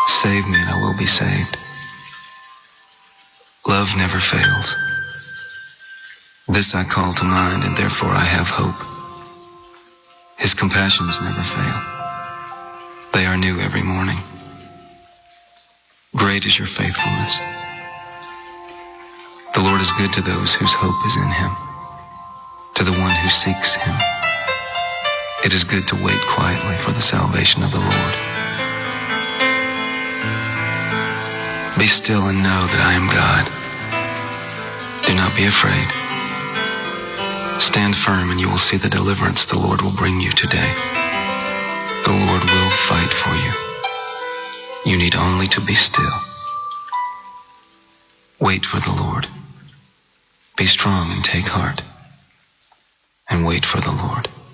Save me and I will be saved. Love never fails. This I call to mind, and therefore I have hope. His compassions never fail. They are new every morning. Great is your faithfulness. The Lord is good to those whose hope is in him, to the one who seeks him. It is good to wait quietly for the salvation of the Lord. Be still and know that I am God. Do not be afraid. Stand firm and you will see the deliverance the Lord will bring you today. The Lord will fight for you. You need only to be still. Wait for the Lord. Be strong and take heart. And wait for the Lord.